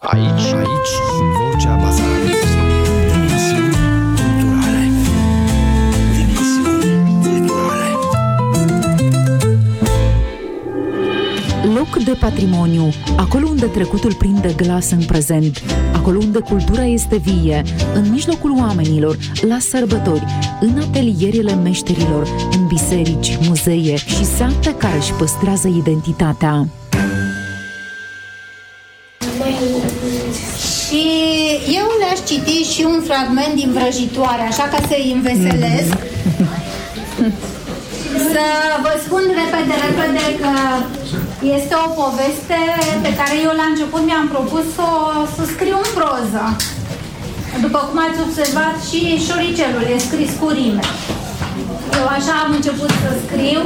Aici, Vocea Basarabiei. Dimensiuni culturale. Loc de patrimoniu, acolo unde trecutul prinde glas în prezent, acolo unde cultura este vie, în mijlocul oamenilor, la sărbători, în atelierele meșterilor, în biserici, muzee și sate care își păstrează identitatea. Și eu le-aș citi și un fragment din Vrăjitoare, așa ca să-i înveselesc. Să vă spun repede că este o poveste pe care eu la început mi-am propus să scriu în proză. După cum ați observat, și șoricelul e scris cu rime. Eu așa am început să scriu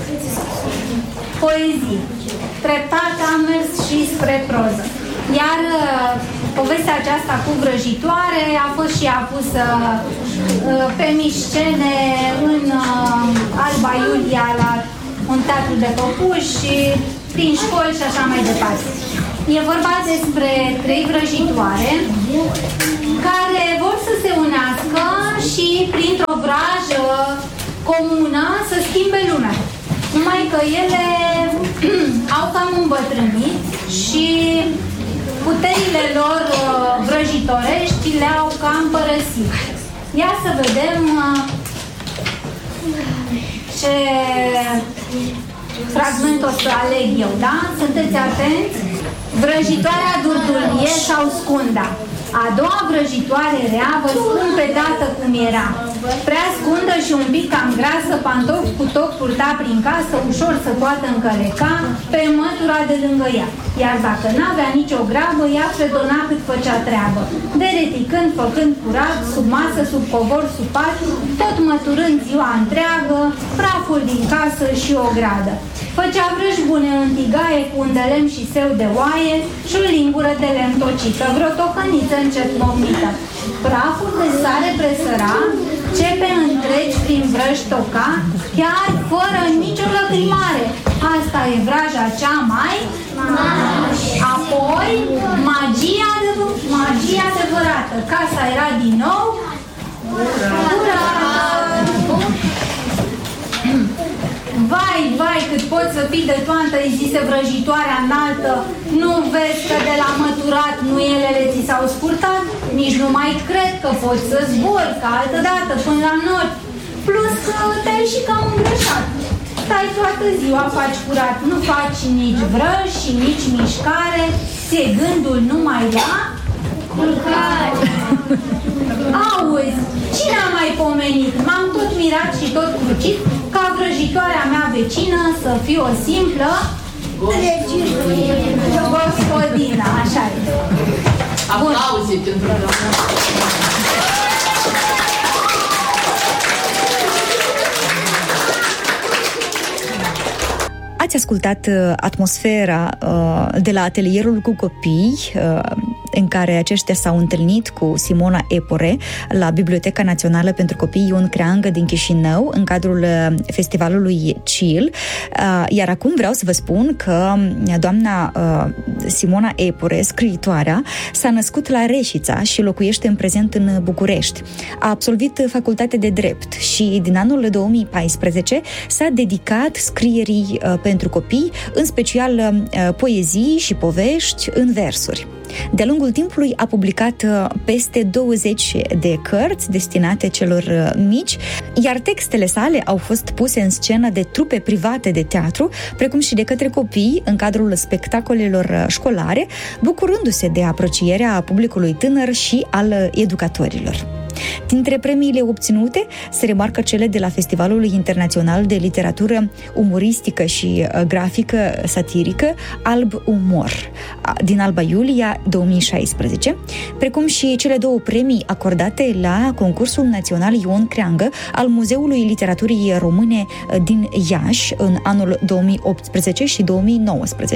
poezii. Treptat am mers și spre proză. Iar povestea aceasta cu Vrăjitoare a fost și ea pusă pe miscene în Alba Iulia la un teatru de păpuși și prin școli și așa mai departe. E vorba despre 3 vrăjitoare care vor să se unească și printr-o vrajă comună să schimbe lumea. Numai că ele au cam îmbătrânit și puterile lor vrăjitorești le-au cam părăsit. Ia să vedem ce fragment o să aleg eu, da? Sunteți atenți? Vrăjitoarea Durdulie sau Scunda. A doua vrăjitoare rea, vă spun pe dată cum era. Prea scundă și un pic cam grasă, pantofi cu toc purta prin casă, ușor să poată încăleca pe mătura de lângă ea. Iar dacă n-avea nicio grabă, ea fredona cât făcea treabă. Dereticând, făcând curat, sub masă, sub covor, sub pat, tot măturând ziua întreagă, praful din casă și o gradă. Făcea vrăji bune în tigaie cu un de lemn și seu de oaie și o lingură de lemn tocită, vreo tocăniță încet momnită. Praful de sare presăra, ce pe întregi prin vrăji toca, chiar fără nicio lăcrimare. Asta e vraja cea mai apoi magia adevărată. Casa era din nou curată. Vai, cât poți să fii de toantă, îi zise vrăjitoarea înaltă. Nu vezi că de la măturat nu elele ți s-au scurtat? Nici nu mai cred că poți să zbori ca altădată până la nori. Plus că te-ai și cam îngrășat. Stai toată ziua, faci curat, nu faci nici vrăji și nici mișcare, ți-e gândul numai la culcare. Auzi, cine a mai pomenit? M-am tot mirat și tot crucit ca vrăjitoarea mea vecină să fie o simplă gospodină, așa e. Aplauze pentru Ați ascultat atmosfera de la atelierul cu copii în care aceștia s-au întâlnit cu Simona Epure la Biblioteca Națională pentru Copii Ion Creangă din Chișinău în cadrul festivalului CIL. Iar acum vreau să vă spun că doamna Simona Epure, scriitoarea, s-a născut la Reșița și locuiește în prezent în București. A absolvit facultatea de drept și din anul 2014 s-a dedicat scrierii pentru copii, în special poezii și povești în versuri. De-a lungul timpului a publicat peste 20 de cărți destinate celor mici, iar textele sale au fost puse în scenă de trupe private de teatru, precum și de către copii în cadrul spectacolelor școlare, bucurându-se de aprecierea publicului tânăr și al educatorilor. Dintre premiile obținute se remarcă cele de la Festivalul Internațional de Literatură Umoristică și Grafică Satirică Alb Umor din Alba Iulia 2016, precum și cele 2 premii acordate la Concursul Național Ion Creangă al Muzeului Literaturii Române din Iași în anul 2018 și 2019,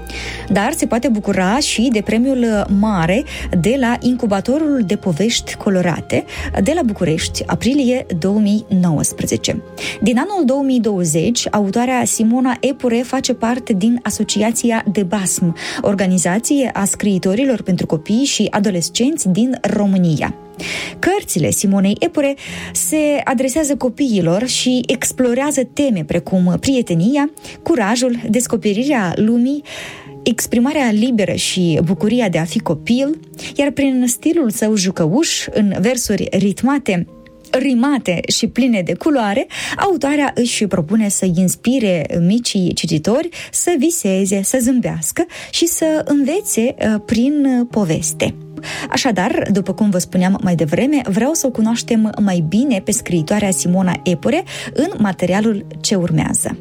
Dar se poate bucura și de premiul mare de la Incubatorul de Povești Colorate de la București, aprilie 2019. Din anul 2020, autoarea Simona Epure face parte din Asociația DEBASM, organizație a scriitorilor pentru copii și adolescenți din România. Cărțile Simonei Epure se adresează copiilor și explorează teme precum prietenia, curajul, descoperirea lumii, exprimarea liberă și bucuria de a fi copil, iar prin stilul său jucăuș, în versuri rimate și pline de culoare, autoarea își propune să inspire micii cititori să viseze, să zâmbească și să învețe prin poveste. Așadar, după cum vă spuneam mai devreme, vreau să o cunoaștem mai bine pe scriitoarea Simona Epure în materialul ce urmează.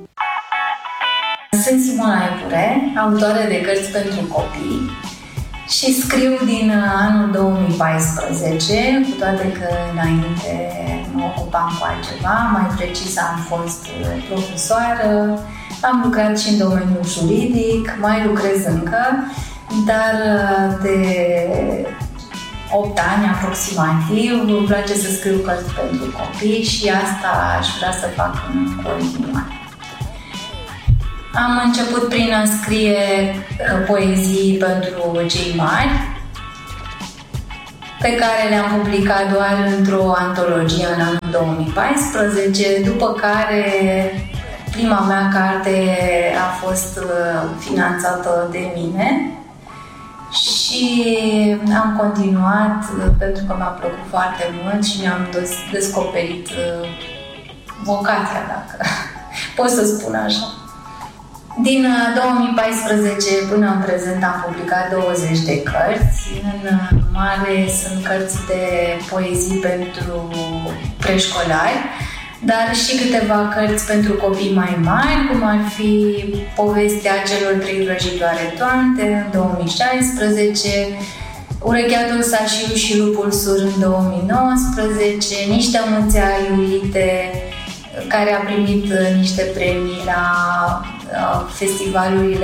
Sunt Simona Epure, autoare de cărți pentru copii și scriu din anul 2014, cu toate că înainte mă ocupam cu altceva, mai precis am fost profesoară, am lucrat și în domeniul juridic, mai lucrez încă, dar de 8 ani aproximativ îmi place să scriu cărți pentru copii și asta aș vrea să fac în continuare. Am început prin a scrie poezii pentru cei mari, pe care le-am publicat doar într-o antologie în anul 2014, după care prima mea carte a fost finanțată de mine și am continuat pentru că mi-a plăcut foarte mult și mi-am descoperit vocația, dacă pot să spun așa. Din 2014 până în prezent am publicat 20 de cărți. În mare sunt cărți de poezii pentru preșcolari, dar și câteva cărți pentru copii mai mari, cum ar fi Povestea celor 3 vrăjitoare toante în 2016, Urecheatul Sașiu și Lupul Sur în 2019, Niște Muțea Iulite, care a primit niște premii la festivalurile